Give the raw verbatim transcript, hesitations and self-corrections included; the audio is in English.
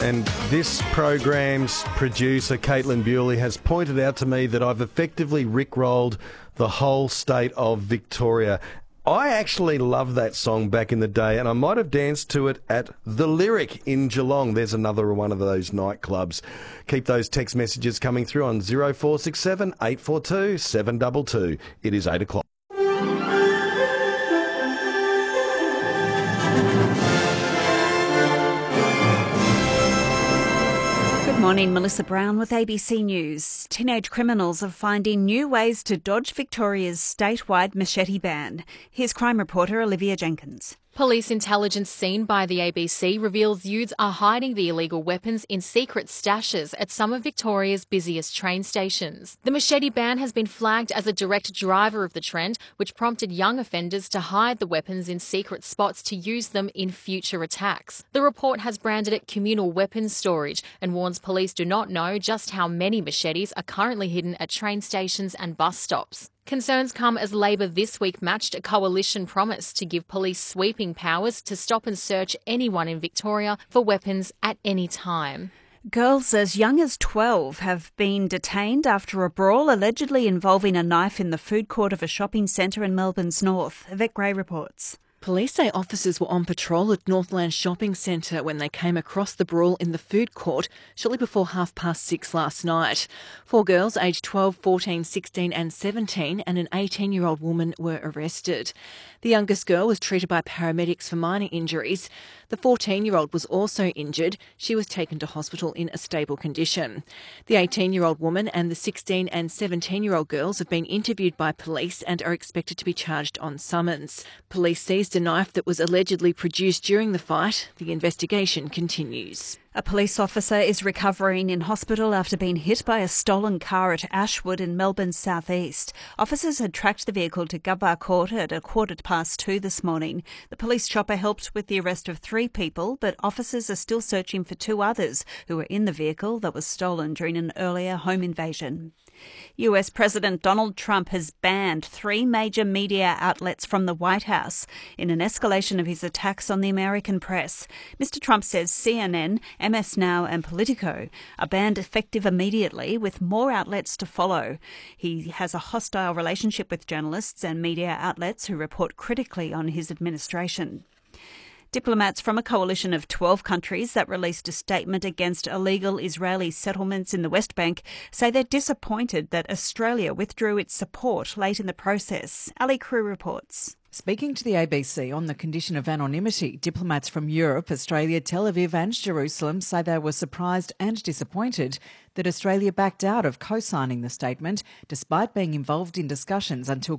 And this program's producer, Caitlin Bewley, has pointed out to me that I've effectively rickrolled the whole state of Victoria. I actually loved that song back in the day, and I might have danced to it at The Lyric in Geelong. There's another one of those nightclubs. Keep those text messages coming through on zero four six seven, eight four two, seven two two. It is eight o'clock. Morning, Melissa Brown with A B C News. Teenage criminals are finding new ways to dodge Victoria's statewide machete ban. Here's crime reporter Olivia Jenkins. Police intelligence seen by the A B C reveals youths are hiding the illegal weapons in secret stashes at some of Victoria's busiest train stations. The machete ban has been flagged as a direct driver of the trend, which prompted young offenders to hide the weapons in secret spots to use them in future attacks. The report has branded it communal weapons storage and warns police do not know just how many machetes are currently hidden at train stations and bus stops. Concerns come as Labor this week matched a coalition promise to give police sweeping powers to stop and search anyone in Victoria for weapons at any time. Girls as young as twelve have been detained after a brawl allegedly involving a knife in the food court of a shopping centre in Melbourne's north. Yvette Gray reports. Police say officers were on patrol at Northland Shopping Centre when they came across the brawl in the food court shortly before half past six last night. Four girls aged twelve, fourteen, sixteen and seventeen and an eighteen-year-old woman were arrested. The youngest girl was treated by paramedics for minor injuries. The fourteen-year-old was also injured. She was taken to hospital in a stable condition. The eighteen-year-old woman and the sixteen and seventeen-year-old girls have been interviewed by police and are expected to be charged on summons. Police seized a knife that was allegedly produced during the fight. The investigation continues. A police officer is recovering in hospital after being hit by a stolen car at Ashwood in Melbourne's southeast. Officers had tracked the vehicle to Gubbar Court at a quarter past two this morning. The police chopper helped with the arrest of three people, but officers are still searching for two others who were in the vehicle that was stolen during an earlier home invasion. U S President Donald Trump has banned three major media outlets from the White House in an escalation of his attacks on the American press. Mister Trump says C N N, M S Now and Politico are banned effective immediately, with more outlets to follow. He has a hostile relationship with journalists and media outlets who report critically on his administration. Diplomats from a coalition of twelve countries that released a statement against illegal Israeli settlements in the West Bank say they're disappointed that Australia withdrew its support late in the process. Ali Crew reports. Speaking to the A B C on the condition of anonymity, diplomats from Europe, Australia, Tel Aviv and Jerusalem say they were surprised and disappointed that Australia backed out of co-signing the statement despite being involved in discussions until